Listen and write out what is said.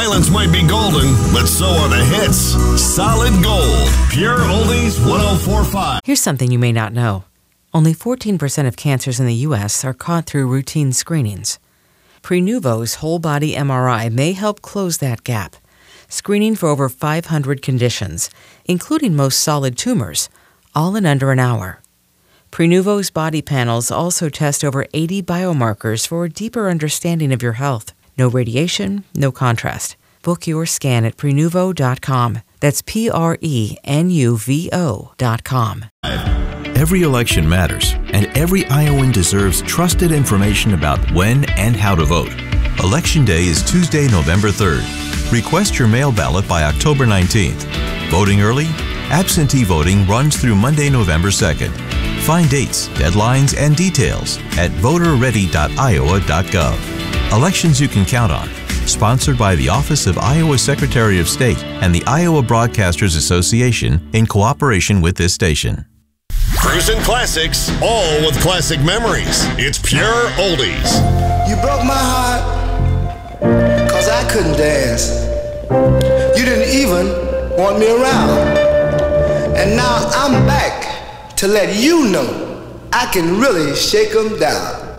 Silence might be golden, but so are the hits. Solid gold. Pure Oldies 1045. Here's something you may not know. Only 14% of cancers in the U.S. are caught through routine screenings. Prenuvo's whole-body MRI may help close that gap, screening for over 500 conditions, including most solid tumors, all in under an hour. Prenuvo's body panels also test over 80 biomarkers for a deeper understanding of your health. No radiation, no contrast. Book your scan at Prenuvo.com. That's Prenuvo.com. Every election matters, and every Iowan deserves trusted information about when and how to vote. Election Day is Tuesday, November 3rd. Request your mail ballot by October 19th. Voting early? Absentee voting runs through Monday, November 2nd. Find dates, deadlines, and details at voterready.iowa.gov. Elections you can count on. Sponsored by the Office of Iowa Secretary of State and the Iowa Broadcasters Association in cooperation with this station. Cruisin' Classics, all with classic memories. It's pure oldies. You broke my heart, 'cause I couldn't dance. You didn't even want me around. And now I'm back to let you know I can really shake 'em down.